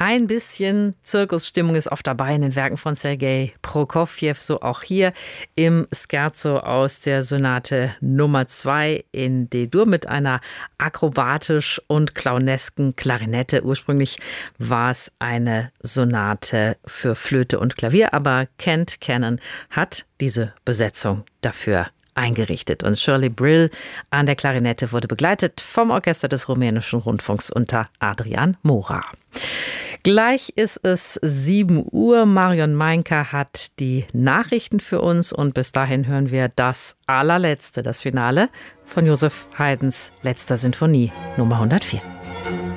Ein bisschen Zirkusstimmung ist oft dabei in den Werken von Sergei Prokofjew, so auch hier im Scherzo aus der Sonate Nummer 2 in D-Dur mit einer akrobatisch und clownesken Klarinette. Ursprünglich war es eine Sonate für Flöte und Klavier, aber Kent Cannon hat diese Besetzung dafür eingerichtet. Und Shirley Brill an der Klarinette wurde begleitet vom Orchester des Rumänischen Rundfunks unter Adrian Mora. Gleich ist es 7 Uhr. Marion Meinker hat die Nachrichten für uns und bis dahin hören wir das allerletzte, das Finale von Joseph Haydns letzter Sinfonie Nummer 104.